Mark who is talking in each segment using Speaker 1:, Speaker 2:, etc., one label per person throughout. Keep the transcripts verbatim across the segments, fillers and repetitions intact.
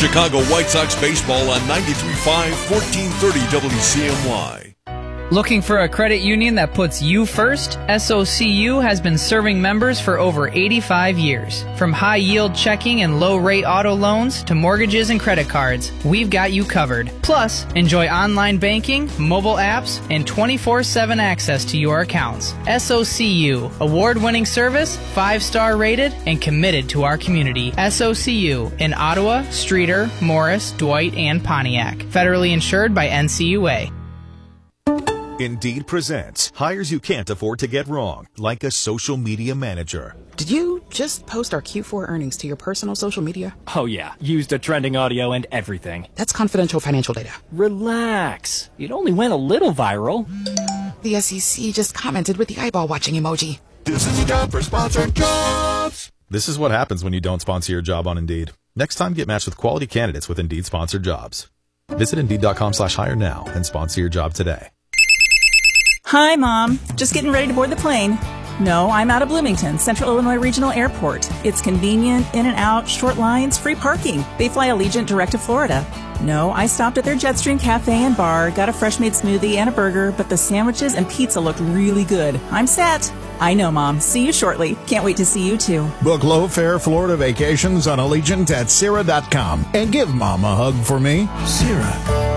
Speaker 1: Chicago White Sox baseball on ninety-three point five, fourteen thirty W C M Y.
Speaker 2: Looking for a credit union that puts you first? S O C U has been serving members for over eighty-five years. From high-yield checking and low-rate auto loans to mortgages and credit cards, we've got you covered. Plus, enjoy online banking, mobile apps, and twenty-four seven access to your accounts. S O C U, award-winning service, five-star rated, and committed to our community. S O C U in Ottawa, Streeter, Morris, Dwight, and Pontiac. Federally insured by N C U A.
Speaker 3: Indeed presents hires you can't afford to get wrong, like a social media manager.
Speaker 4: Did you just post our Q four earnings to your personal social media?
Speaker 5: Oh yeah, used the trending audio and everything.
Speaker 4: That's confidential financial data.
Speaker 5: Relax. It only went a little viral.
Speaker 4: The S E C just commented with the eyeball watching emoji.
Speaker 1: This is a job for sponsored jobs.
Speaker 3: This is what happens when you don't sponsor your job on Indeed. Next time, get matched with quality candidates with Indeed sponsored jobs. Visit Indeed.com slash hire now and sponsor your job today.
Speaker 6: Hi, Mom. Just getting ready to board the plane. No, I'm out of Bloomington, Central Illinois Regional Airport. It's convenient, in and out, short lines, free parking. They fly Allegiant direct to Florida. No, I stopped at their Jetstream Cafe and Bar, got a fresh made smoothie and a burger, but the sandwiches and pizza looked really good. I'm set. I know, Mom. See you shortly. Can't wait to see you, too.
Speaker 7: Book low-fare Florida vacations on Allegiant at Sierra dot com. And give Mom a hug for me. Sierra.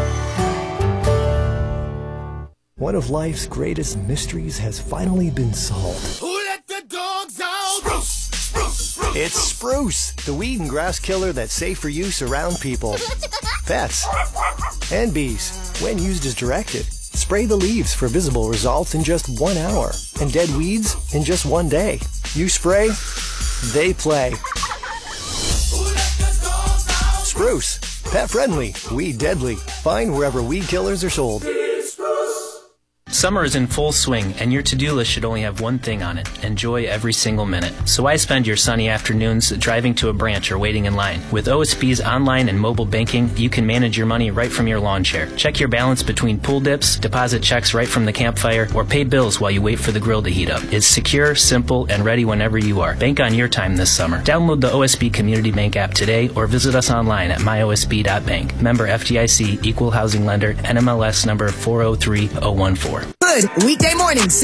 Speaker 8: One of life's greatest mysteries has finally been solved.
Speaker 1: Who let the dogs out? Spruce, spruce, spruce.
Speaker 8: It's Spruce, the weed and grass killer that's safe for use around people, pets, and bees. When used as directed, spray the leaves for visible results in just one hour, and dead weeds in just one day. You spray, they play. Spruce, pet friendly, weed deadly. Find wherever weed killers are sold.
Speaker 9: Summer is in full swing, and your to-do list should only have one thing on it: enjoy every single minute. So why spend your sunny afternoons driving to a branch or waiting in line? With O S B's online and mobile banking, you can manage your money right from your lawn chair. Check your balance between pool dips, deposit checks right from the campfire, or pay bills while you wait for the grill to heat up. It's secure, simple, and ready whenever you are. Bank on your time this summer. Download the O S B Community Bank app today or visit us online at my O S B dot bank. Member F D I C, Equal Housing Lender, N M L S number four oh three oh one four.
Speaker 10: Good weekday mornings.